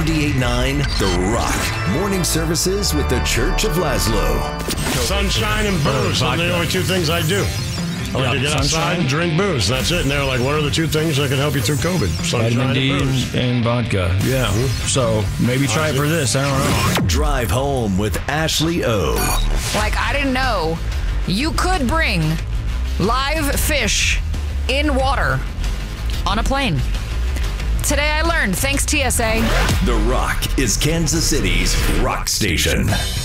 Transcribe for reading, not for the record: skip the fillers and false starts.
98.9 The Rock. Morning services with the Church of Laszlo. Sunshine and booze. Those are the only two things I do. I like to get outside and drink booze. That's it. And they're like, what are the two things that can help you through COVID? Sunshine Vitamin D and booze. and vodka. Yeah. So maybe try it for this. I don't know. Drive home with Ashley O. Like, I didn't know you could bring live fish in water on a plane. Today I learned. Thanks, TSA. The Rock is Kansas City's rock station.